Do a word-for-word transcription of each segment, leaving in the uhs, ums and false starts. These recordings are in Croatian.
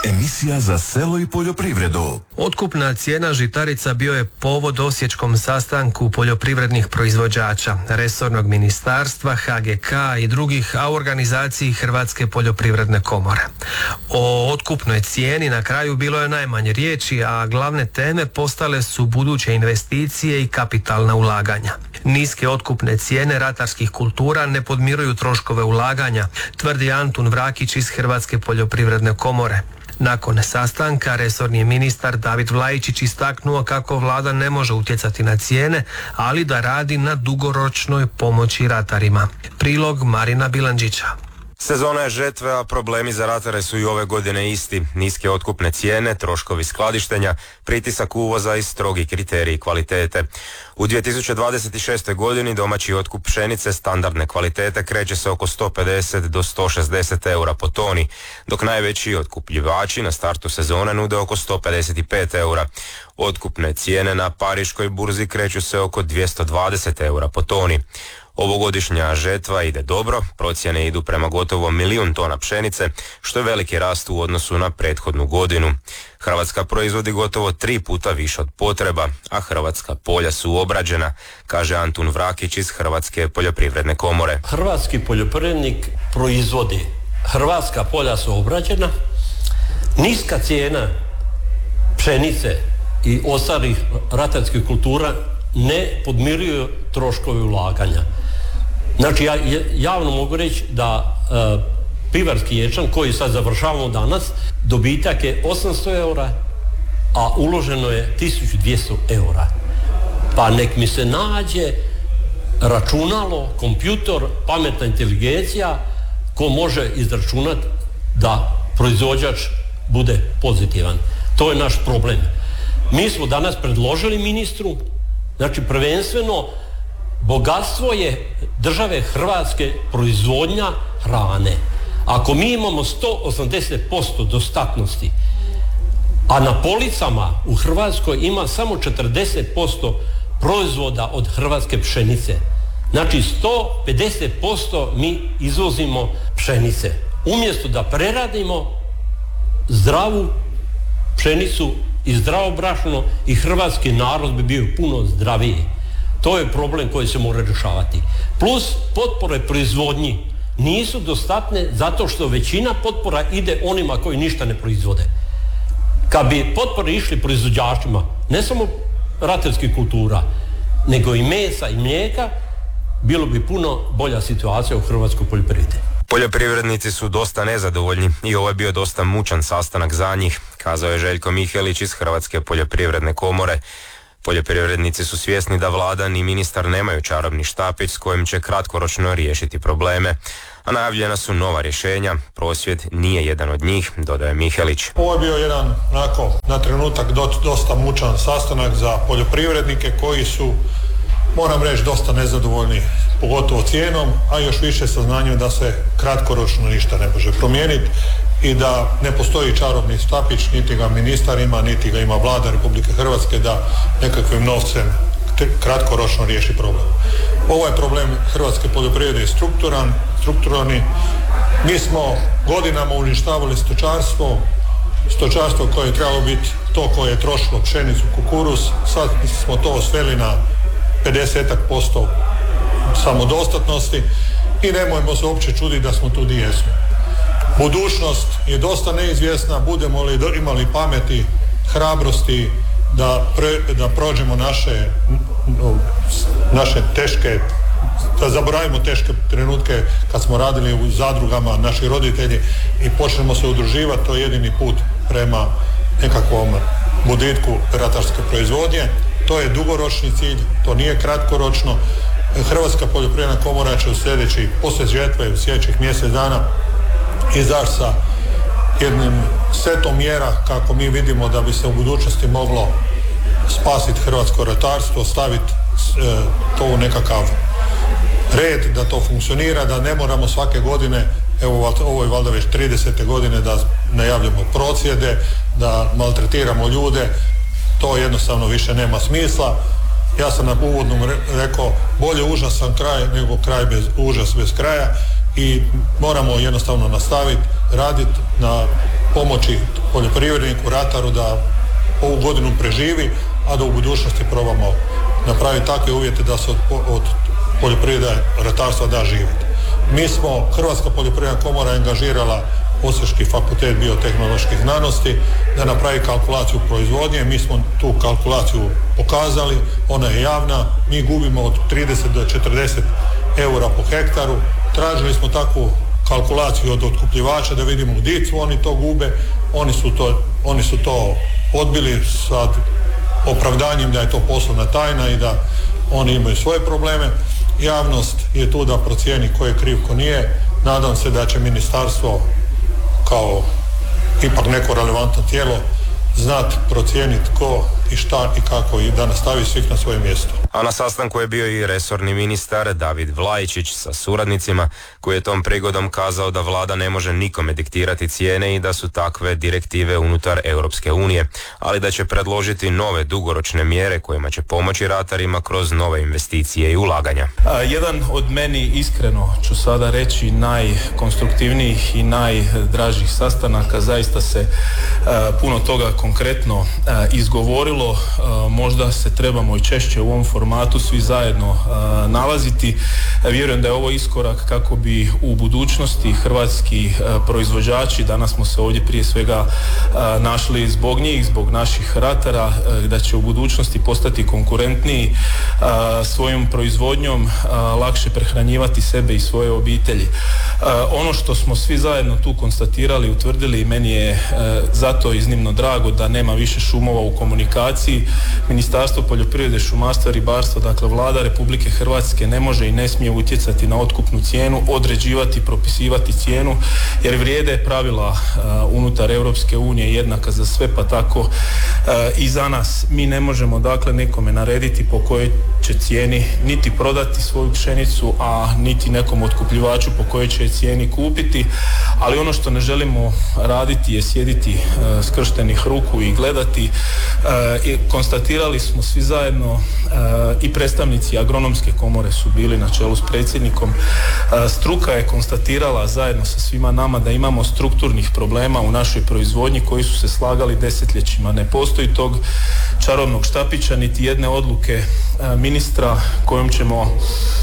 Emisija za selo i poljoprivredu. Otkupna cijena žitarica bio je povod osječkom sastanku poljoprivrednih proizvođača, resornog ministarstva, ha ge ka i drugih, a u organizaciji Hrvatske poljoprivredne komore. O otkupnoj cijeni na kraju bilo je najmanje riječi, a glavne teme postale su buduće investicije i kapitalna ulaganja. Niske otkupne cijene ratarskih kultura ne podmiruju troškove ulaganja, tvrdi Antun Vrakić iz Hrvatske poljoprivredne komore. Nakon sastanka resorni ministar David Vlajičić istaknuo kako vlada ne može utjecati na cijene, ali da radi na dugoročnoj pomoći ratarima. Prilog Marina Bilandžića. Sezona je žetve, a problemi za ratare su i ove godine isti. Niske otkupne cijene, troškovi skladištenja, pritisak uvoza i strogi kriteriji kvalitete. U dvije tisuće dvadeset šestoj godini domaći otkup pšenice standardne kvalitete kreće se oko sto pedeset do sto šezdeset eura po toni, dok najveći otkupljivači na startu sezone nude oko sto pedeset pet eura. Otkupne cijene na pariškoj burzi kreću se oko dvjesto dvadeset eura po toni. Ovogodišnja žetva ide dobro, procjene idu prema gotovo milijun tona pšenice, što je veliki rast u odnosu na prethodnu godinu. Hrvatska proizvodi gotovo tri puta više od potreba, a hrvatska polja su obrađena, kaže Antun Vrakić iz Hrvatske poljoprivredne komore. Hrvatski poljoprivrednik proizvodi, hrvatska polja su obrađena, niska cijena pšenice i ostalih ratarskih kultura ne podmiruju troškove ulaganja. Znači, ja javno mogu reći da e, pivarski ječam, koji sad završavamo danas, dobitak je osamsto eura, a uloženo je tisuću dvjesto eura. Pa nek mi se nađe računalo, kompjutor, pametna inteligencija, ko može izračunati da proizvođač bude pozitivan. To je naš problem. Mi smo danas predložili ministru, znači prvenstveno bogatstvo je države Hrvatske proizvodnja hrane. Ako mi imamo sto osamdeset posto dostatnosti, a na policama u Hrvatskoj ima samo četrdeset posto proizvoda od hrvatske pšenice, znači sto pedeset posto mi izvozimo pšenice. Umjesto da preradimo zdravu pšenicu i zdravo brašno, i hrvatski narod bi bio puno zdraviji. To je problem koji se mora rješavati. Plus, potpore proizvodnji nisu dostatne zato što većina potpora ide onima koji ništa ne proizvode. Kad bi potpore išli proizvođačima, ne samo ratarskih kultura, nego i mesa i mlijeka, bilo bi puno bolja situacija u hrvatskoj poljoprivredi. Poljoprivrednici su dosta nezadovoljni i ovo je bio dosta mučan sastanak za njih, kazao je Željko Mihelić iz Hrvatske poljoprivredne komore. Poljoprivrednici su svjesni da vlada ni ministar nemaju čarobni štapić s kojim će kratkoročno riješiti probleme, a najavljena su nova rješenja. Prosvjed nije jedan od njih, dodaje Mihelić. Ovo je bio jedan, onako, na trenutak dosta mučan sastanak za poljoprivrednike koji su, moram reći, dosta nezadovoljni, pogotovo cijenom, a još više saznanjem da se kratkoročno ništa ne može promijeniti i da ne postoji čarobni štapić, niti ga ministar ima, niti ga ima vlada Republike Hrvatske da nekakvim novcem kratkoročno riješi problem. Ovo je problem hrvatske poljoprivrede strukturan, strukturalni. Mi smo godinama uništavali stočarstvo, stočarstvo koje je trebalo biti to koje je trošilo pšenicu, kukuruz, sad smo to sveli na pedeset posto samodostatnosti i nemojmo se uopće čuditi da smo tu gdje jesmo. Budućnost je dosta neizvjesna, budemo li imali pameti, hrabrosti da, pre, da prođemo naše, naše teške, da zaboravimo teške trenutke kad smo radili u zadrugama, naši roditelji, i počnemo se udruživati, to je jedini put prema nekakvom buditku ratarske proizvodnje. To je dugoročni cilj, to nije kratkoročno. Hrvatska poljoprivredna komora će u sljedeći, poslije žetve, u sljedećih mjesec dana izaći sa jednim setom mjera kako mi vidimo da bi se u budućnosti moglo spasiti hrvatsko ratarstvo, staviti e, to u nekakav red, da to funkcionira, da ne moramo svake godine, evo ovo je valjda već tridesete godine da najavljamo prosvjede, da maltretiramo ljude. To jednostavno više nema smisla. Ja sam na uvodnom rekao, bolje užasan kraj nego kraj bez, užas bez kraja, i moramo jednostavno nastaviti raditi na pomoći poljoprivredniku, rataru da ovu godinu preživi, a da u budućnosti probamo napraviti takve uvjete da se od, od poljoprivrede ratarstva da živjeti. Mi smo, Hrvatska poljoprivredna komora angažirala Osječki fakultet biotehnoloških znanosti da napravi kalkulaciju proizvodnje. Mi smo tu kalkulaciju pokazali, ona je javna, mi gubimo od trideset do četrdeset eura po hektaru. Tražili smo takvu kalkulaciju od otkupljivača da vidimo gdje su oni to gube. Oni su to, oni su to odbili sa opravdanjem da je to poslovna tajna i da oni imaju svoje probleme. Javnost je tu da procijeni ko je kriv, ko nije. Nadam se da će ministarstvo kao ipak neko relevantno tijelo znati procijeniti ko i šta i kako i da nastavi svih na svoje mjesto. A na sastanku je bio i resorni ministar David Vlajičić sa suradnicima, koji je tom prigodom kazao da vlada ne može nikome diktirati cijene i da su takve direktive unutar Europske unije, ali da će predložiti nove dugoročne mjere kojima će pomoći ratarima kroz nove investicije i ulaganja. A, jedan od meni, iskreno ću sada reći, najkonstruktivnijih i najdražih sastanaka, zaista se a, puno toga konkretno a, izgovorilo. A, možda se trebamo i češće u ovom formatu svi zajedno a, nalaziti. A, vjerujem da je ovo iskorak kako bi u budućnosti hrvatski a, proizvođači, danas smo se ovdje prije svega a, našli zbog njih, zbog naših ratara, a, da će u budućnosti postati konkurentniji a, svojom proizvodnjom, a, lakše prehranjivati sebe i svoje obitelji. A, ono što smo svi zajedno tu konstatirali, utvrdili, meni je a, zato iznimno drago da nema više šumova u komunikaciji. Ministarstvo poljoprivrede, šumarstva, ribarstva, dakle Vlada Republike Hrvatske ne može i ne smije utjecati na otkupnu cijenu, određivati, propisivati cijenu, jer vrijede pravila uh, unutar Europske unije jednaka za sve, pa tako uh, i za nas. Mi ne možemo dakle nekome narediti po kojoj će cijeni niti prodati svoju pšenicu, a niti nekom otkupljivaču po kojoj će cijeni kupiti, ali ono što ne želimo raditi je sjediti uh, skrštenih ruku i gledati. Uh, i konstatirali smo svi zajedno, uh, i predstavnici agronomske komore su bili na čelu s predsjednikom. Uh, struka je konstatirala zajedno sa svima nama da imamo strukturnih problema u našoj proizvodnji koji su se slagali desetljećima. Ne postoji tog čarobnog štapića niti jedne odluke uh, ministra kojom ćemo uh,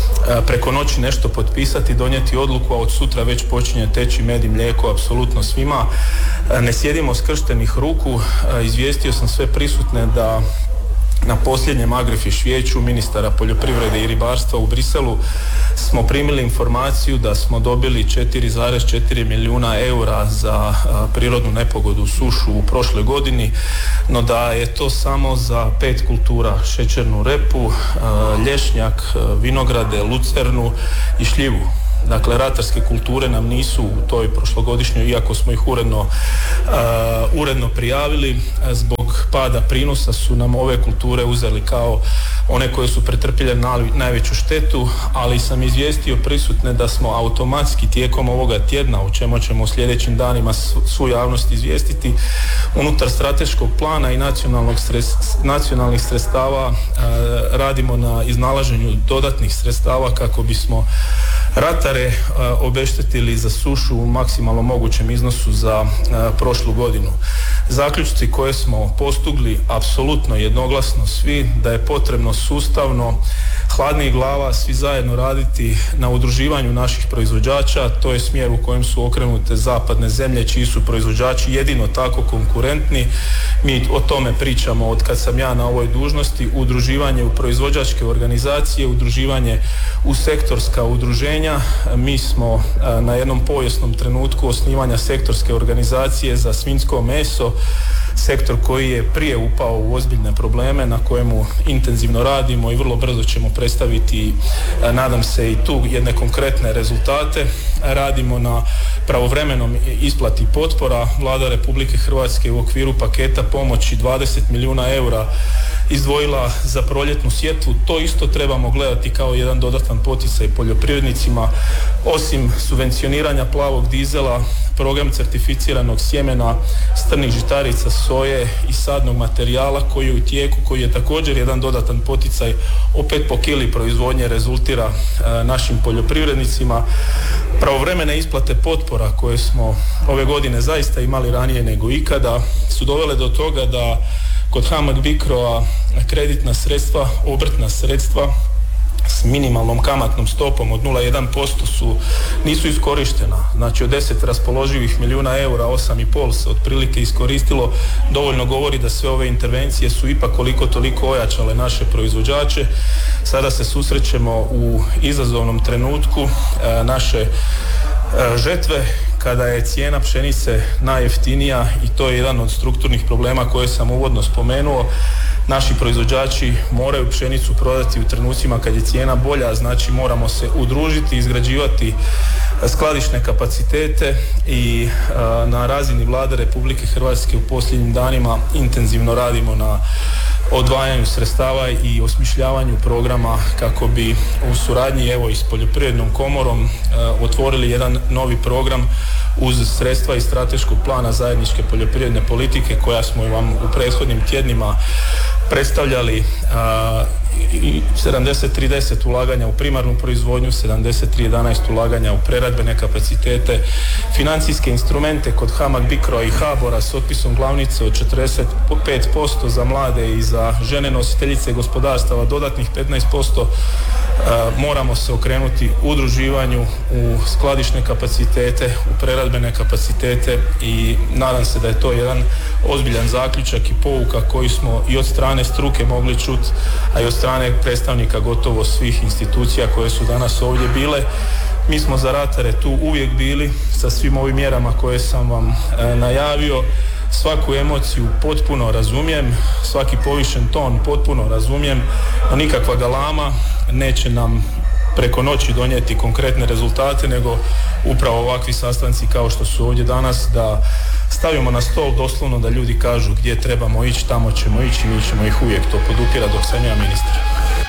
preko noći nešto potpisati, donijeti odluku, a od sutra već počinje teći med i mlijeko apsolutno svima. Uh, ne sjedimo skrštenih ruku. Uh, izvijestio sam sve prisutne da na posljednjem Agrifish vijeću ministara poljoprivrede i ribarstva u Briselu smo primili informaciju da smo dobili četiri zarez četiri milijuna eura za a, prirodnu nepogodu, sušu u prošloj godini, no da je to samo za pet kultura: šećernu repu, a, lješnjak, a, vinograde, lucernu i šljivu. Dakle, ratarske kulture nam nisu u toj prošlogodišnjoj, iako smo ih uredno, uh, uredno prijavili, zbog pada prinosa su nam ove kulture uzeli kao one koje su pretrpjele najveću štetu, ali sam izvijestio prisutne da smo automatski tijekom ovoga tjedna, o čemu ćemo u sljedećim danima svu javnost izvijestiti, unutar strateškog plana i nacionalnog stres, nacionalnih sredstava uh, radimo na iznalaženju dodatnih sredstava kako bismo ratare uh, obeštetili za sušu u maksimalno mogućem iznosu za uh, prošlu godinu. Zaključci koje smo postigli apsolutno jednoglasno svi, da je potrebno sustavno, hladnih glava, svi zajedno raditi na udruživanju naših proizvođača. To je smjer u kojem su okrenute zapadne zemlje čiji su proizvođači jedino tako konkurentni. Mi o tome pričamo od kad sam ja na ovoj dužnosti. Udruživanje u proizvođačke organizacije, udruživanje u sektorska udruženja. Mi smo na jednom povijesnom trenutku osnivanja sektorske organizacije za svinjsko meso, sektor koji je prije upao u ozbiljne probleme, na kojemu intenzivno radimo i vrlo brzo ćemo predstaviti, nadam se, i tu jedne konkretne rezultate. Radimo na pravovremenom isplati potpora. Vlada Republike Hrvatske u okviru paketa pomoći dvadeset milijuna eura izdvojila za proljetnu sjetvu. To isto trebamo gledati kao jedan dodatan poticaj poljoprivrednicima. Osim subvencioniranja plavog dizela, program certificiranog sjemena, strnih žitarica, soje i sadnog materijala koji je u tijeku, koji je također jedan dodatan poticaj, opet po kili proizvodnje rezultira e, našim poljoprivrednicima. Pravovremene isplate potpora koje smo ove godine zaista imali ranije nego ikada su dovele do toga da kod HAMAG BICRO-a kreditna sredstva, obrtna sredstva s minimalnom kamatnom stopom od nula zarez jedan posto su, nisu iskorištena. Znači od deset raspoloživih milijuna eura, osam i pol se otprilike iskoristilo, dovoljno govori da sve ove intervencije su ipak koliko toliko ojačale naše proizvođače. Sada se susrećemo u izazovnom trenutku e, naše e, žetve, kada je cijena pšenice najjeftinija i to je jedan od strukturnih problema koje sam uvodno spomenuo. Naši proizvođači moraju pšenicu prodati u trenucima kad je cijena bolja, znači moramo se udružiti, izgrađivati skladišne kapacitete i a, na razini Vlade Republike Hrvatske u posljednjim danima intenzivno radimo na odvajanju sredstava i osmišljavanju programa kako bi u suradnji evo i s Poljoprivrednom komorom a, otvorili jedan novi program uz sredstva iz strateškog plana zajedničke poljoprivredne politike koja smo vam u prethodnim tjednima predstavljali, a, sedamdeset trideset ulaganja u primarnu proizvodnju, sedamdeset tri jedanaest ulaganja u preradbene kapacitete, financijske instrumente kod HAMAG BICRO-a i HABOR-a s otpisom glavnice od četrdeset pet posto za mlade i za žene nositeljice gospodarstava dodatnih petnaest posto. Moramo se okrenuti udruživanju u skladišne kapacitete, u preradbene kapacitete i nadam se da je to jedan ozbiljan zaključak i pouka koji smo i od strane struke mogli čuti, a i od strane predstavnika gotovo svih institucija koje su danas ovdje bile. Mi smo za ratare tu uvijek bili sa svim ovim mjerama koje sam vam e, najavio. Svaku emociju potpuno razumijem, svaki povišen ton potpuno razumijem, no nikakva galama neće nam preko noći donijeti konkretne rezultate, nego upravo ovakvi sastanci kao što su ovdje danas, da stavimo na stol doslovno da ljudi kažu gdje trebamo ići, tamo ćemo ići i mi ćemo ih uvijek to podupirati dok sam ja ministar.